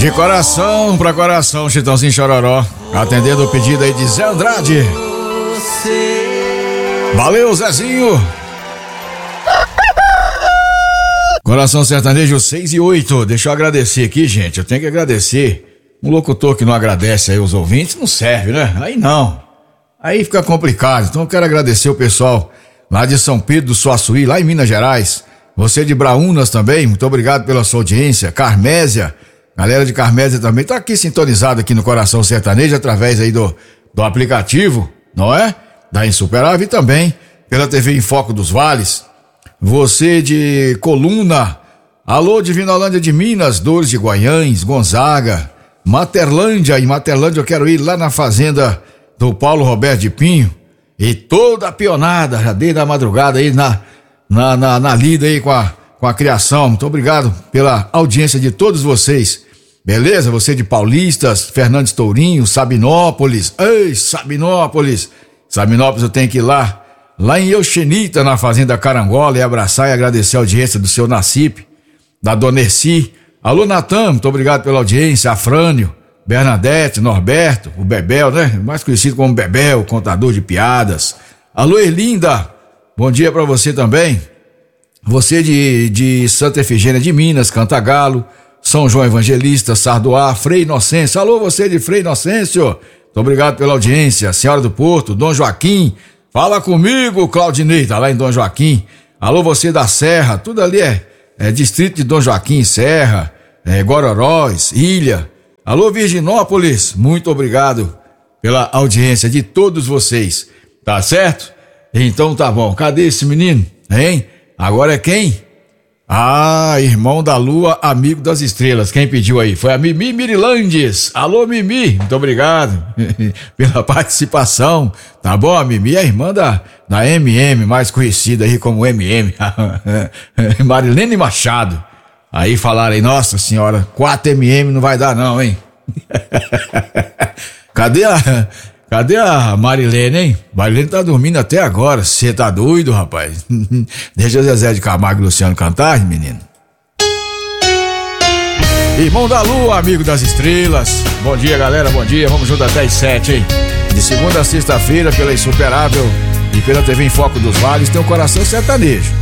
De coração pra coração, Chitãozinho Chororó, atendendo o pedido aí de Zé Andrade. Valeu, Zezinho. Coração Sertanejo 6 e 8. Deixa eu agradecer aqui, gente. Eu tenho que agradecer. Um locutor que não agradece aí os ouvintes não serve, né? Aí não. Aí fica complicado. Então eu quero agradecer o pessoal lá de São Pedro do Suaçuí, lá em Minas Gerais. Você de Braúnas também, muito obrigado pela sua audiência. Carmésia, galera de Carmésia também tá aqui sintonizado aqui no Coração Sertanejo através aí do aplicativo, não é? Da Insuperável e também pela TV em Foco dos Vales. Você de Coluna, alô Divinolândia de Minas, Dores de Guanhães, Gonzaga, Materlândia. Em Materlândia eu quero ir lá na fazenda do Paulo Roberto de Pinho e toda a pionada, já desde a madrugada aí na lida aí com a criação. Muito obrigado pela audiência de todos vocês. Beleza? Você de Paulistas, Fernandes Tourinho, Sabinópolis. Ei, Sabinópolis eu tenho que ir lá em Euxenita, na fazenda Carangola, e abraçar e agradecer a audiência do seu Nacipe, da Dona Erci. Alô, Natan, muito obrigado pela audiência. Afrânio, Bernadette, Norberto, o Bebel, né? Mais conhecido como Bebel, contador de piadas. Alô, Erlinda, bom dia pra você também. Você de Santa Efigênia de Minas, Cantagalo, São João Evangelista, Sardoá, Frei Inocêncio. Alô, você de Frei Inocêncio, muito obrigado pela audiência. Senhora do Porto, Dom Joaquim, fala comigo, Claudinei, tá lá em Dom Joaquim. Alô, você da Serra, tudo ali é distrito de Dom Joaquim, Serra, Gororós, Ilha. Alô, Virginópolis, muito obrigado pela audiência de todos vocês, tá certo? Então tá bom, cadê esse menino, hein? Agora é quem? Ah, irmão da lua, amigo das estrelas. Quem pediu aí? Foi a Mimi Mirilandes. Alô, Mimi, muito obrigado pela participação. Tá bom? A Mimi é a irmã da MM, mais conhecida aí como MM. Marilene Machado. Aí falaram aí, nossa senhora, 4MM não vai dar não, hein? Cadê a Marilene, hein? Marilene tá dormindo até agora. Você tá doido, rapaz? Deixa o Zezé de Camargo e Luciano cantar, menino. Irmão da lua, amigo das estrelas. Bom dia, galera, bom dia. Vamos junto até as 7, hein? De segunda a sexta-feira, pela Insuperável e pela TV em Foco dos Vales, tem o Coração Sertanejo.